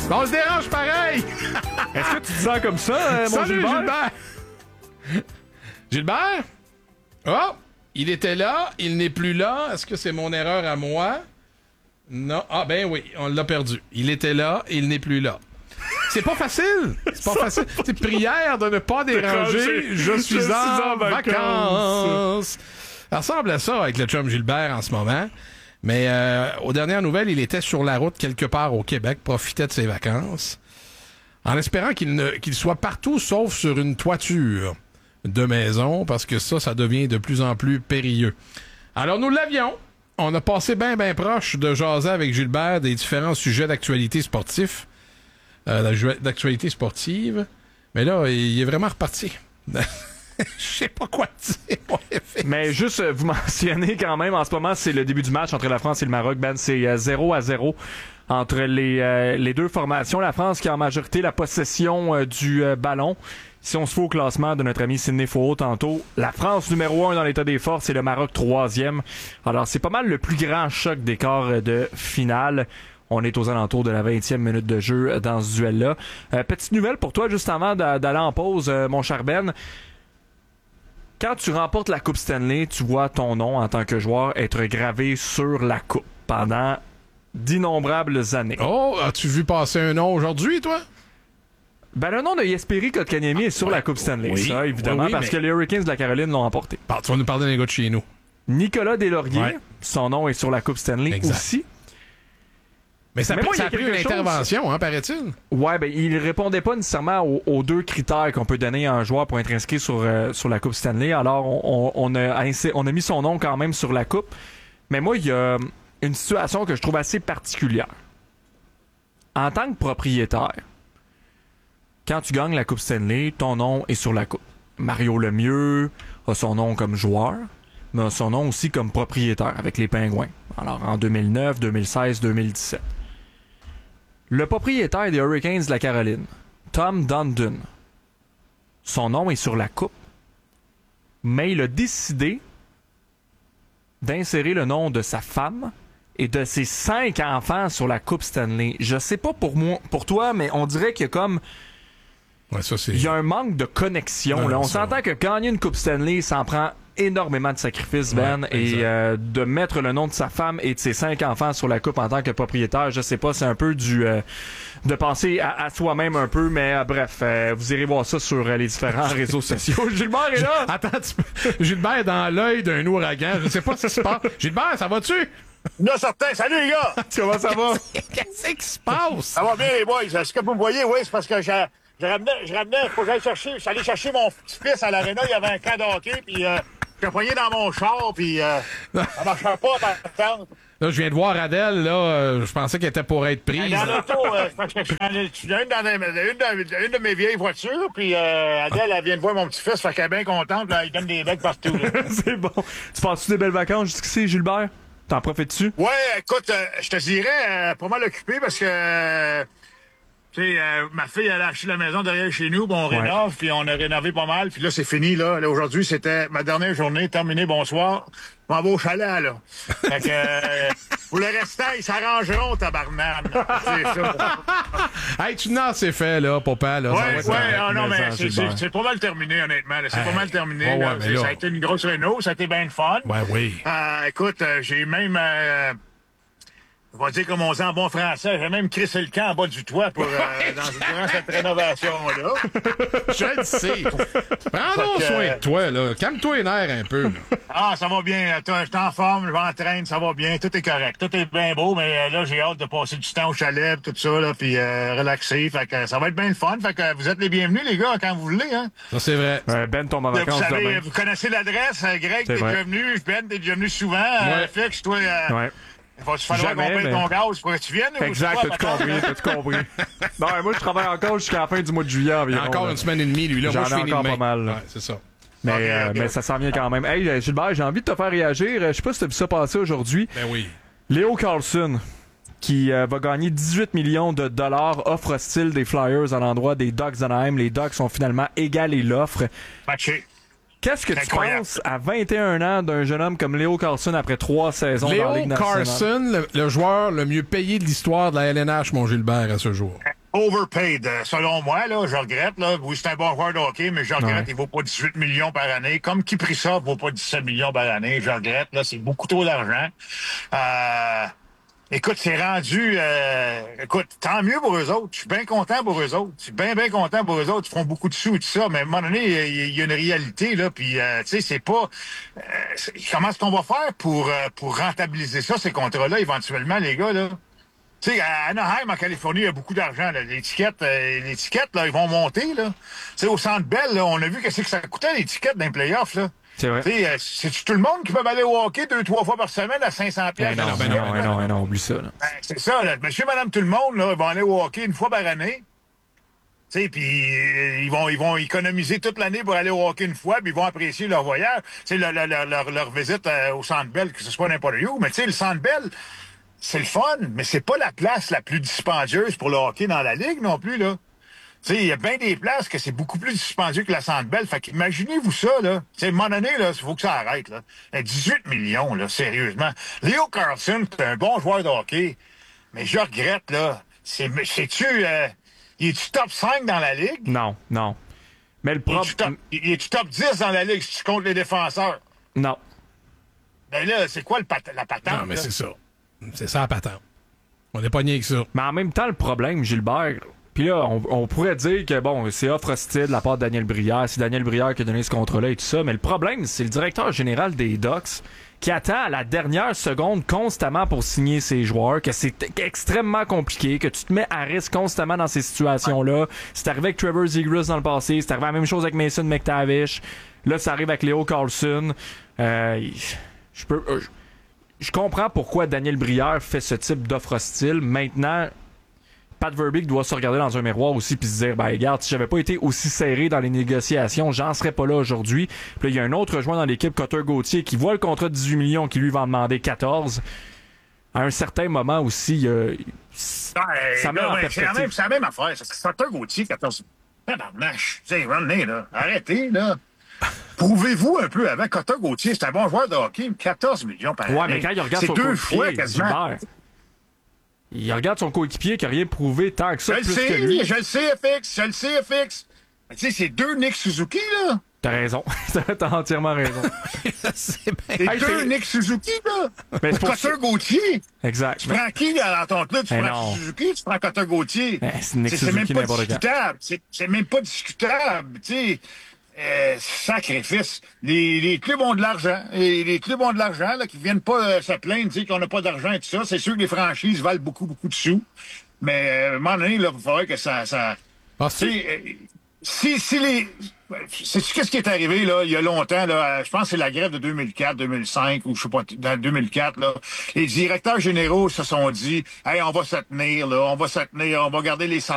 Bon, on se dérange pareil! Est-ce que tu te sens comme ça, mon Salut, Gilbert? Gilbert? Oh! Il était là, il n'est plus là. Est-ce que c'est mon erreur à moi? Non. Ah, ben oui, on l'a perdu. Il était là, il n'est plus là. C'est pas facile! C'est pas facile. C'est prière de ne pas déranger. Je suis en vacances. Ça ressemble à ça avec le chum Gilbert en ce moment. Mais aux dernières nouvelles, il était sur la route quelque part au Québec, profitait de ses vacances, en espérant qu'il soit partout sauf sur une toiture de maison, parce que ça devient de plus en plus périlleux. Alors nous l'avions. On a passé bien proche de jaser avec Gilbert des différents sujets d'actualité sportive. D'actualité sportive. Mais là, il est vraiment reparti. Je sais pas quoi dire. Mais juste, vous mentionnez quand même, en ce moment, c'est le début du match entre la France et le Maroc. Ben, c'est 0-0 entre les deux formations. La France qui a en majorité la possession du ballon. Si on se fout au classement de notre ami Sidney Faux tantôt, la France numéro 1 dans l'état des forces et le Maroc 3e. Alors, c'est pas mal le plus grand choc des quarts de finale. On est aux alentours de la 20e minute de jeu dans ce duel-là. Petite nouvelle pour toi, juste avant d'aller en pause, mon cher Ben. Quand tu remportes la Coupe Stanley, tu vois ton nom en tant que joueur être gravé sur la coupe pendant d'innombrables années. Oh, as-tu vu passer un nom aujourd'hui, toi? Ben, le nom de Jesperi Kotkaniemi est sur la Coupe Stanley, oui, ça, évidemment, parce que les Hurricanes de la Caroline l'ont emporté. Tu vas nous parler des gars de chez nous. Nicolas Deslauriers, son nom est sur la Coupe Stanley aussi. Mais ça a pris une intervention, paraît-il. Ouais, ben il répondait pas nécessairement aux deux critères qu'on peut donner à un joueur pour être inscrit sur la Coupe Stanley. Alors, on a mis son nom quand même sur la Coupe. Mais moi, il y a une situation que je trouve assez particulière. En tant que propriétaire, quand tu gagnes la Coupe Stanley, ton nom est sur la Coupe. Mario Lemieux a son nom comme joueur, mais a son nom aussi comme propriétaire avec les Pingouins. Alors, en 2009, 2016, 2017. Le propriétaire des Hurricanes de la Caroline, Tom Dundon, son nom est sur la coupe, mais il a décidé d'insérer le nom de sa femme et de ses 5 enfants sur la Coupe Stanley. Je sais pas pour toi, mais on dirait qu'il y a comme... Ouais, ça, il y a un manque de connexion. Là. On s'entend que gagner une Coupe Stanley, ça en prend énormément de sacrifices, Ben, et de mettre le nom de sa femme et de ses 5 enfants sur la coupe en tant que propriétaire, je sais pas, c'est un peu de penser à soi-même un peu, mais bref, vous irez voir ça sur les différents réseaux sociaux. Gilbert est là! Attends, Gilbert est dans l'œil d'un ouragan, je sais pas ce qui se passe. Gilbert, ça va-tu? Là, certain. Salut, les gars! Comment ça va? Qu'est-ce qui se passe? Ça va bien, les boys. Est-ce que vous me voyez? Oui, c'est parce que je ramenais, faut que j'aille chercher, je suis allé chercher mon petit-fils à l'aréna, il y avait un camp de hockey, puis je poigné dans mon char, puis ça marchait pas, t'entends. Là, je viens de voir Adèle, là, je pensais qu'elle était pour être prise. Dans l'auto, parce que je suis dans une de mes vieilles voitures, puis Adèle, elle vient de voir mon petit-fils, fait qu'elle est bien contente, là, il donne des becs partout, là. C'est bon. Tu passes-tu des belles vacances jusqu'ici, Gilbert? T'en profites-tu? Ouais, écoute, je te dirais, pas mal occupé, parce que... tu sais, ma fille, elle a acheté la maison derrière chez nous, puis on rénove, puis on a rénové pas mal, puis là, c'est fini, là. Là, aujourd'hui, c'était ma dernière journée, terminée, bonsoir. Je m'en vais au chalet, là. Fait que, pour le restant, ils s'arrangeront, tabarnak. C'est ça. Hey, tu n'as assez fait, là, papa, là. Non, mais c'est pas mal terminé, honnêtement, là. C'est pas mal terminé, là. Ça a été une grosse réno, ça a été bien le fun. Ouais, oui. Écoute, j'ai même... on va dire comme on dit en bon français, j'ai même crissé le camp en bas du toit pour durant cette rénovation-là. Je le sais. Prends donc soin de toi, là. Calme-toi les nerfs un peu. Ah, ça va bien. Je suis en forme, je m'entraîne, ça va bien. Tout est correct. Tout est bien beau, mais là, j'ai hâte de passer du temps au chalet, tout ça, là, puis relaxer. Fait que ça va être bien le fun. Fait que vous êtes les bienvenus, les gars, quand vous voulez, hein. Ça, c'est vrai. Ben tombe en vacances demain. Vous connaissez l'adresse. Greg, t'es déjà venu. Ben, t'es déjà venu souvent. Fix, toi... Va-tu falloir qu'on paye ton gaz pour que tu viennes? Exact, t'as tout compris. Non, moi, je travaille encore jusqu'à la fin du mois de juillet environ. Encore une semaine et demie, lui. Là, j'en moi, je ai finis encore demain. pas mal. Ouais, c'est ça. Mais ça s'en vient quand même. Hey, Gilbert, j'ai envie de te faire réagir. Je sais pas si t'as vu ça passer aujourd'hui. Ben oui. Léo Carlson, qui va gagner 18 millions de dollars, offre hostile des Flyers à l'endroit des Ducks d'Anaheim. Les Ducks ont finalement égalé l'offre. Matché. Qu'est-ce que tu penses à 21 ans d'un jeune homme comme Léo Carlson après 3 saisons dans la Ligue nationale? Léo Carlson, le joueur le mieux payé de l'histoire de la LNH, mon Gilbert, à ce jour. overpaid, selon moi, là, je regrette, là. Oui, c'est un bon joueur de hockey, mais je regrette, Ouais. il vaut pas 18 millions par année. Comme Kiprisov vaut pas 17 millions par année, je regrette, là, c'est beaucoup trop d'argent. Écoute, c'est rendu, écoute, tant mieux pour eux autres. Je suis bien content pour eux autres. Je suis bien content pour eux autres. Ils font beaucoup de sous et tout ça, mais à un moment donné, il y a une réalité, là, puis, tu sais, c'est pas, comment est-ce qu'on va faire pour rentabiliser ça, ces contrats-là, éventuellement, les gars, là? Tu sais, à Anaheim, en Californie, il y a beaucoup d'argent. Là. L'étiquette, là, ils vont monter. Là. Tu sais, au Centre Bell, là, on a vu qu'est-ce que ça coûtait, l'étiquette d'un playoff. Là. C'est vrai. Tu sais, c'est tout le monde qui peut aller au hockey 2-3 fois par semaine à 500 pièces. Non, oublie ça. Là. Ben, c'est ça. Là. Monsieur, madame, tout le monde là, vont aller au hockey une fois par année. Tu sais, puis ils vont économiser toute l'année pour aller au hockey une fois, puis ils vont apprécier leur voyage. Tu sais, leur visite au Centre Bell, que ce soit n'importe où. Mais tu sais, le Centre Bell, c'est le fun, mais c'est pas la place la plus dispendieuse pour le hockey dans la Ligue non plus, là. Tu sais, il y a bien des places que c'est beaucoup plus dispendieux que la Centre Bell. Fait qu'imaginez-vous ça, là. Tu sais, à un moment donné, là, il faut que ça arrête, là. 18 millions, là, sérieusement. Leo Carlson, c'est un bon joueur de hockey, mais je regrette, là. C'est-tu, il est-tu top 5 dans la Ligue? Non. Mais le problème... Il est-tu top 10 dans la Ligue si tu comptes les défenseurs? Non. Ben là, c'est quoi la patente? Non, mais là? c'est ça. C'est ça la patente. On est pas niais que ça. Mais en même temps, le problème, Gilbert, puis là, on pourrait dire que, bon, c'est offre hostile de la part de Daniel Brière, c'est Daniel Brière qui a donné ce contrat-là et tout ça, mais le problème, c'est le directeur général des Ducks qui attend à la dernière seconde constamment pour signer ses joueurs, que c'est extrêmement compliqué, que tu te mets à risque constamment dans ces situations-là. C'est arrivé avec Trevor Zegras dans le passé, c'est arrivé la même chose avec Mason McTavish, là, ça arrive avec Leo Carlson. Je comprends pourquoi Daniel Brière fait ce type d'offre hostile. Maintenant, Pat Verbeek doit se regarder dans un miroir aussi puis se dire, ben regarde, si j'avais pas été aussi serré dans les négociations, j'en serais pas là aujourd'hui. Puis là, il y a un autre joueur dans l'équipe, Cutter Gauthier, qui voit le contrat de 18 millions, qui lui va en demander 14. À un certain moment aussi, ça met en perspective. C'est la même affaire. C'est Cutter Gauthier, 14. Tabarnache. Tu sais, revenez, là. Arrêtez, là. Prouvez-vous un peu avant. Cutter Gauthier, c'est un bon joueur de hockey. 14 millions par année. Ouais, mais quand il regarde son c'est 2 coéquipier, fois quasiment. Gilbert, il regarde son coéquipier qui a rien prouvé tant que ça, plus que lui. Je le sais, FX. Mais tu sais, c'est 2 Nick Suzuki, là. T'as raison. T'as entièrement raison. C'est bien. C'est Hey, 2 Nick Suzuki, là. Ben, c'est pour ça- Cutter Gauthier. Exact. Tu prends qui dans ton club? Tu Ben prends non. Suzuki, tu prends Cutter Gauthier. Ben, c'est Nick C'est même Suzuki pas n'importe quand. discutable. C'est même pas discutable. Tu sais, sacrifice. Les clubs ont de l'argent. Et les clubs ont de l'argent, là, qui viennent pas se plaindre, dire qu'on n'a pas d'argent et tout ça. C'est sûr que les franchises valent beaucoup de sous. Mais, à un moment donné, là, il faudrait que ça... Penses-tu? Tu sais, si les... Sais-tu qu'est-ce qui est arrivé, là, il y a longtemps, là? Je pense que c'est la grève de 2004, 2005, ou je sais pas, dans 2004, là. Les directeurs généraux se sont dit, hey, on va se tenir, on va garder les salaires.